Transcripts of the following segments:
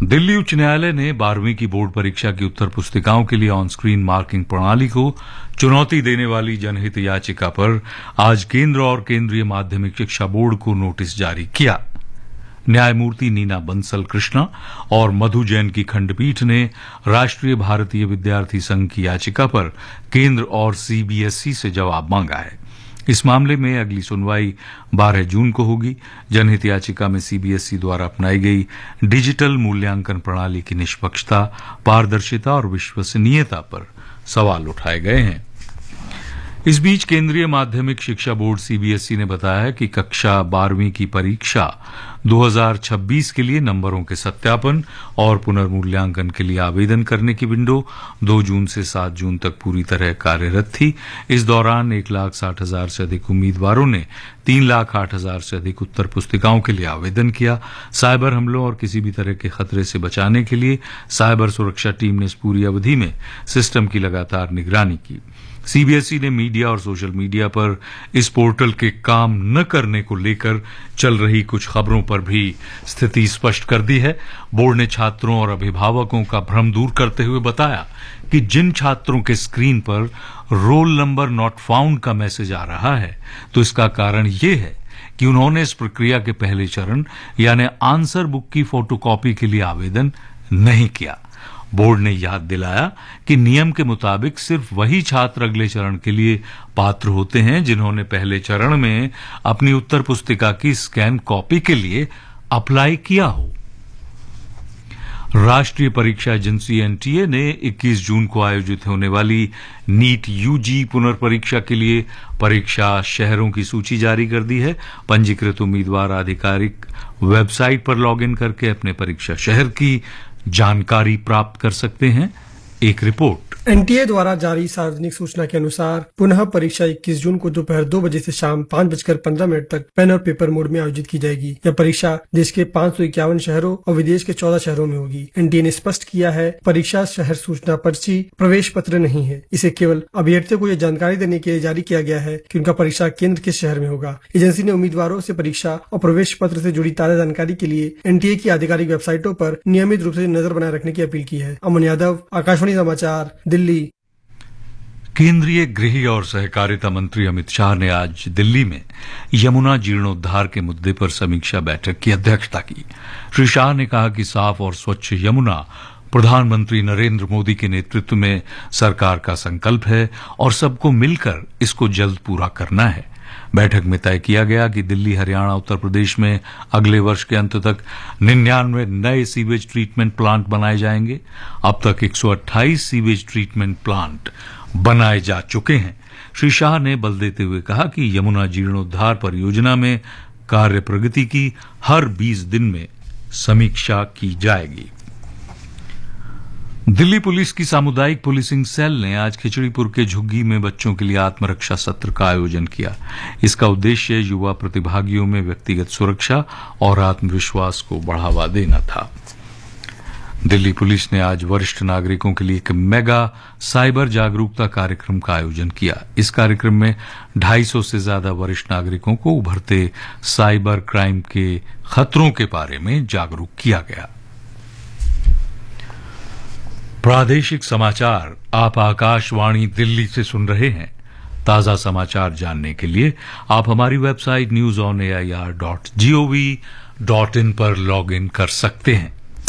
दिल्ली उच्च न्यायालय ने 12वीं की बोर्ड परीक्षा की उत्तर पुस्तिकाओं के लिए ऑन स्क्रीन मार्किंग प्रणाली को चुनौती देने वाली जनहित याचिका पर आज केंद्र और केंद्रीय माध्यमिक शिक्षा बोर्ड को नोटिस जारी किया। न्यायमूर्ति नीना बंसल कृष्णा और मधु जैन की खंडपीठ ने राष्ट्रीय भारतीय विद्यार्थी संघ की याचिका पर केंद्र और सीबीएसई से जवाब मांगा है। इस मामले में अगली सुनवाई 12 जून को होगी। जनहित याचिका में सीबीएसई द्वारा अपनाई गई डिजिटल मूल्यांकन प्रणाली की निष्पक्षता, पारदर्शिता और विश्वसनीयता पर सवाल उठाए गए हैं। इस बीच केंद्रीय माध्यमिक शिक्षा बोर्ड सीबीएसई ने बताया है कि कक्षा 12वीं की परीक्षा 2026 के लिए नंबरों के सत्यापन और पुनर्मूल्यांकन के लिए आवेदन करने की विंडो 2 जून से 7 जून तक पूरी तरह कार्यरत थी। इस दौरान 1,60,000 से अधिक उम्मीदवारों ने 3,08,000 से अधिक उत्तर पुस्तिकाओं के लिए आवेदन किया। साइबर हमलों और किसी भी तरह के खतरे से बचाने के लिए साइबर सुरक्षा टीम ने इस पूरी अवधि में सिस्टम की लगातार निगरानी की। सीबीएसई ने मीडिया और सोशल मीडिया पर इस पोर्टल के काम न करने को लेकर चल रही कुछ खबरों पर भी स्थिति स्पष्ट कर दी है। बोर्ड ने छात्रों और अभिभावकों का भ्रम दूर करते हुए बताया कि जिन छात्रों के स्क्रीन पर रोल नंबर नॉट फाउंड का मैसेज आ रहा है, तो इसका कारण ये है कि उन्होंने इस प्रक्रिया के पहले चरण यानी आंसर बुक की फोटोकॉपी के लिए आवेदन नहीं किया। बोर्ड ने याद दिलाया कि नियम के मुताबिक सिर्फ वही छात्र अगले चरण के लिए पात्र होते हैं जिन्होंने पहले चरण में अपनी उत्तर पुस्तिका की स्कैन कॉपी के लिए अप्लाई किया हो। राष्ट्रीय परीक्षा एजेंसी एनटीए ने 21 जून को आयोजित होने वाली नीट यूजी पुनर्परीक्षा के लिए परीक्षा शहरों की सूची जारी कर दी है। पंजीकृत उम्मीदवार आधिकारिक वेबसाइट पर लॉगिन करके अपने परीक्षा शहर की जानकारी प्राप्त कर सकते हैं। एक रिपोर्ट। एनटीए द्वारा जारी सार्वजनिक सूचना के अनुसार पुनः परीक्षा 21 जून को दोपहर 2 बजे से शाम 5:15 तक पेन और पेपर मोड में आयोजित की जाएगी। यह परीक्षा देश के 551 शहरों और विदेश के 14 शहरों में होगी। एनटीए ने स्पष्ट किया है, परीक्षा शहर सूचना पर्ची प्रवेश पत्र नहीं है। इसे केवल अभ्यर्थियों को यह जानकारी देने के लिए जारी किया गया है कि उनका परीक्षा केंद्र किस शहर में होगा। एजेंसी ने उम्मीदवारों से परीक्षा और प्रवेश पत्र से जुड़ी ताजा जानकारी के लिए एनटीए की आधिकारिक वेबसाइटों पर नियमित रूप से नजर बनाए रखने की अपील की है। अमन यादव, आकाशवाणी समाचार, दिल्ली। केंद्रीय गृह और सहकारिता मंत्री अमित शाह ने आज दिल्ली में यमुना जीर्णोद्धार के मुद्दे पर समीक्षा बैठक की अध्यक्षता की। श्री शाह ने कहा कि साफ और स्वच्छ यमुना प्रधानमंत्री नरेंद्र मोदी के नेतृत्व में सरकार का संकल्प है और सबको मिलकर इसको जल्द पूरा करना है। बैठक में तय किया गया कि दिल्ली, हरियाणा, उत्तर प्रदेश में अगले वर्ष के अंत तक 99 नए सीवेज ट्रीटमेंट प्लांट बनाए जाएंगे। अब तक 128 सीवेज ट्रीटमेंट प्लांट बनाए जा चुके हैं। श्री शाह ने बल देते हुए कहा कि यमुना जीर्णोद्धार परियोजना में कार्य प्रगति की हर 20 दिन में समीक्षा की जाएगी। दिल्ली पुलिस की सामुदायिक पुलिसिंग सेल ने आज खिचड़ीपुर के झुग्गी में बच्चों के लिए आत्मरक्षा सत्र का आयोजन किया। इसका उद्देश्य युवा प्रतिभागियों में व्यक्तिगत सुरक्षा और आत्मविश्वास को बढ़ावा देना था। दिल्ली पुलिस ने आज वरिष्ठ नागरिकों के लिए एक मेगा साइबर जागरूकता कार्यक्रम का आयोजन किया। इस कार्यक्रम में 250 से ज्यादा वरिष्ठ नागरिकों को उभरते साइबर क्राइम के खतरों के बारे में जागरूक किया गया। प्रादेशिक समाचार आप आकाशवाणी दिल्ली से सुन रहे हैं। ताजा समाचार जानने के लिए आप हमारी वेबसाइट newsonair.gov.in पर लॉगिन कर सकते हैं।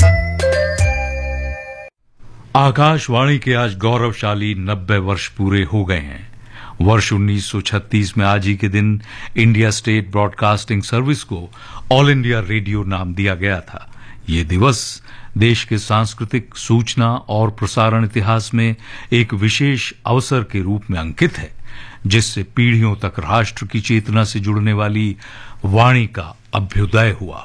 आकाशवाणी के आज गौरवशाली 90 वर्ष पूरे हो गए हैं। वर्ष 1936 में आज ही के दिन इंडिया स्टेट ब्रॉडकास्टिंग सर्विस को ऑल इंडिया रेडियो नाम दिया गया था। ये दिवस देश के सांस्कृतिक, सूचना और प्रसारण इतिहास में एक विशेष अवसर के रूप में अंकित है, जिससे पीढ़ियों तक राष्ट्र की चेतना से जुड़ने वाली वाणी का अभ्युदय हुआ।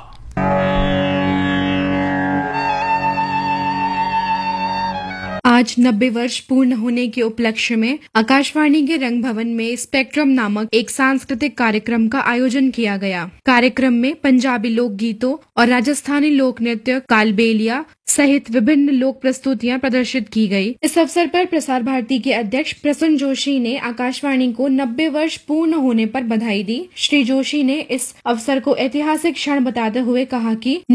आज 90 वर्ष पूर्ण होने के उपलक्ष्य में आकाशवाणी के रंग भवन में स्पेक्ट्रम नामक एक सांस्कृतिक कार्यक्रम का आयोजन किया गया। कार्यक्रम में पंजाबी लोक गीतों और राजस्थानी लोक नृत्य, कालबेलिया सहित विभिन्न लोक प्रस्तुतियां प्रदर्शित की गई। इस अवसर पर प्रसार भारती के अध्यक्ष प्रसून जोशी ने आकाशवाणी को 90 वर्ष पूर्ण होने पर बधाई दी। श्री जोशी ने इस अवसर को ऐतिहासिक क्षण बताते हुए कहा कि